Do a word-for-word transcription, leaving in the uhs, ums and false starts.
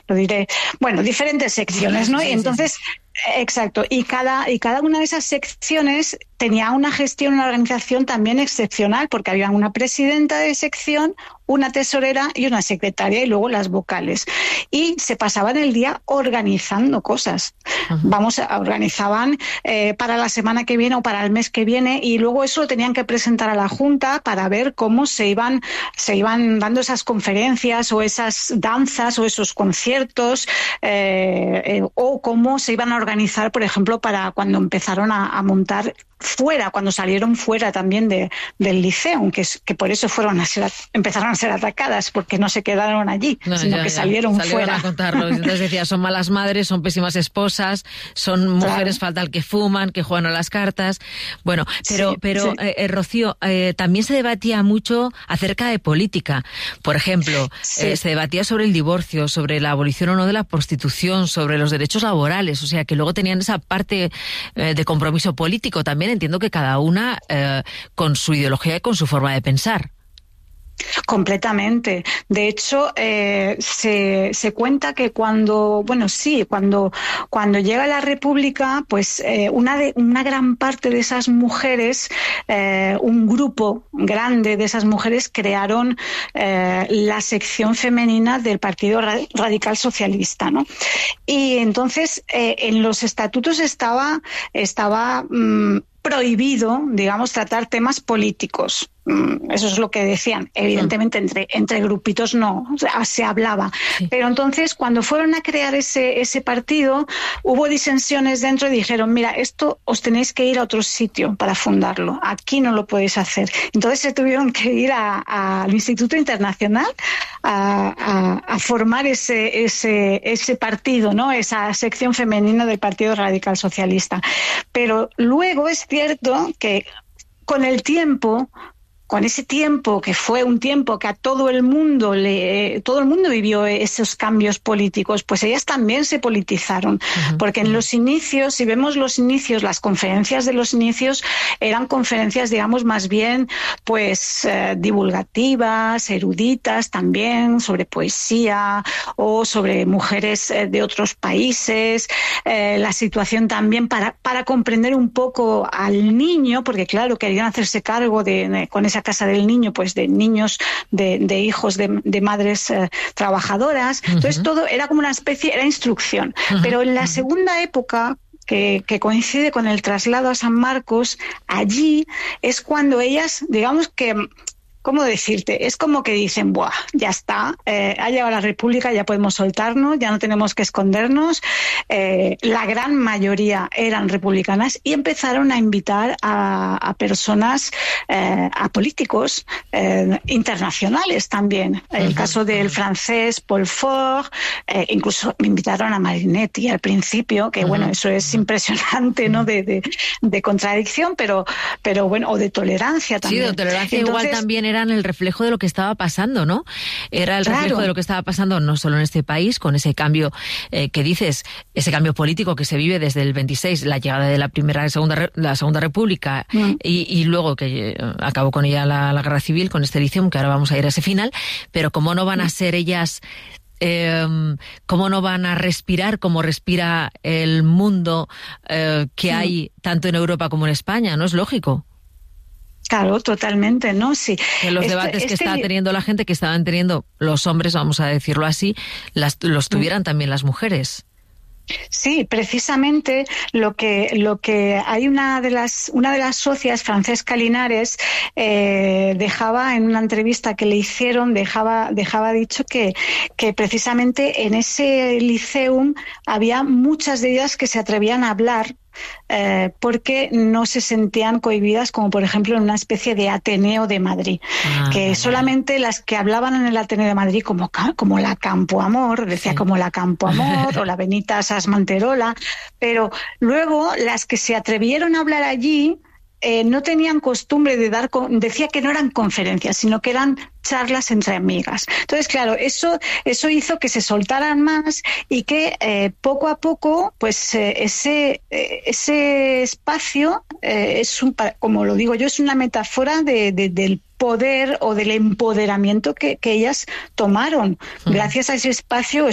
lo diré, bueno, diferentes secciones, ¿no? Sí, Y sí, entonces, sí. exacto, y cada, y cada una de esas secciones tenía una gestión, una organización también excepcional, porque había una presidenta de sección, una tesorera y una secretaria, y luego las vocales. Y se pasaban el día organizando cosas. Uh-huh. Vamos, organizaban eh, para la semana que viene o para el mes que viene, y luego eso lo tenían que presentar a la Junta para ver cómo se iban, se iban dando esas conferencias o esas danzas o esos conciertos, eh, eh, o cómo se iban a organizar, por ejemplo, para cuando empezaron a, a montar fuera, cuando salieron fuera también de, del liceo, que, es, que por eso fueron a ser, empezaron a ser atacadas, porque no se quedaron allí, no, sino ya, que ya. salieron, salieron fuera. a contarlo. Entonces decía, son malas madres, son pésimas esposas, son mujeres Claro. fatal que fuman, que juegan a las cartas. Bueno, pero, Sí, pero sí. Eh, eh, Rocío, eh, también se debatía mucho acerca de política. Por ejemplo, Sí. eh, se debatía sobre el divorcio, sobre la abolición o no de la prostitución, sobre los derechos laborales, o sea, que luego tenían esa parte eh, de compromiso político. También entiendo que cada una eh, con su ideología y con su forma de pensar. Completamente. De hecho, eh, se, se cuenta que cuando, bueno, sí, cuando, cuando llega la República, pues eh, una, de, una gran parte de esas mujeres, eh, un grupo grande de esas mujeres crearon eh, la sección femenina del Partido Radical Socialista, ¿no? Y entonces eh, en los estatutos estaba, estaba mmm, prohibido, digamos, tratar temas políticos. Eso es lo que decían. Evidentemente, entre, entre grupitos no, o sea, se hablaba. Sí. Pero entonces, cuando fueron a crear ese, ese partido, hubo disensiones dentro y dijeron, mira, esto os tenéis que ir a otro sitio para fundarlo. Aquí no lo podéis hacer. Entonces se tuvieron que ir a, a, al Instituto Internacional a, a, a formar ese, ese, ese partido, ¿no? Esa sección femenina del Partido Radical Socialista. Pero luego es cierto que con el tiempo, con ese tiempo que fue un tiempo que a todo el mundo le, todo el mundo vivió esos cambios políticos, pues ellas también se politizaron, uh-huh. porque en los inicios, si vemos los inicios, las conferencias de los inicios eran conferencias, digamos, más bien pues eh, divulgativas, eruditas también, sobre poesía o sobre mujeres eh, de otros países, eh, la situación también para, para comprender un poco al niño, porque claro, querían hacerse cargo de, de con esa casa del niño, pues de niños, de, de hijos de, de madres eh, trabajadoras. Uh-huh. Entonces todo era como una especie, era instrucción. Uh-huh. Pero en la segunda época, que, que coincide con el traslado a San Marcos, allí es cuando ellas, digamos que, ¿cómo decirte? Es como que dicen, buah, ya está, eh, ha llegado la República, ya podemos soltarnos, ya no tenemos que escondernos. Eh, la gran mayoría eran republicanas y empezaron a invitar a, a personas, eh, a políticos eh, internacionales también. El uh-huh. caso del francés Paul Faure, eh, incluso me invitaron a Marinetti al principio, que uh-huh. bueno, eso es impresionante, ¿no? De, de, de contradicción, pero, pero bueno, o de tolerancia también. Sí, de tolerancia. Entonces, igual también eran el reflejo de lo que estaba pasando, ¿no? Era el reflejo claro. de lo que estaba pasando no solo en este país, con ese cambio eh, que dices, ese cambio político que se vive desde el veintiséis, la llegada de la primera, segunda, la segunda República mm. y, y luego que eh, acabó con ella la, la guerra civil, con este Elysium, que ahora vamos a ir a ese final, pero cómo no van a ser ellas... Eh, cómo no van a respirar como respira el mundo eh, que sí. hay tanto en Europa como en España, ¿no? Es lógico. Claro, totalmente, ¿no? Sí. En los este, debates que este... está teniendo la gente, que estaban teniendo los hombres, vamos a decirlo así, las, los tuvieran también las mujeres. Sí, precisamente lo que lo que hay una de las una de las socias, Francesca Linares, eh, dejaba en una entrevista que le hicieron, dejaba dejaba dicho que que precisamente en ese liceum había muchas de ellas que se atrevían a hablar. Eh, porque no se sentían cohibidas, como por ejemplo en una especie de Ateneo de Madrid, ah, que vale. solamente las que hablaban en el Ateneo de Madrid, como, como la Campoamor, decía sí. como la Campoamor o la Benita Sas Manterola, pero luego las que se atrevieron a hablar allí Eh, no tenían costumbre de dar, decía que no eran conferencias, sino que eran charlas entre amigas. Entonces, claro, eso eso hizo que se soltaran más y que eh, poco a poco, pues eh, ese eh, ese espacio eh, es un, como lo digo yo, es una metáfora de, de, del poder o del empoderamiento que, que ellas tomaron. Uh-huh. Gracias a ese espacio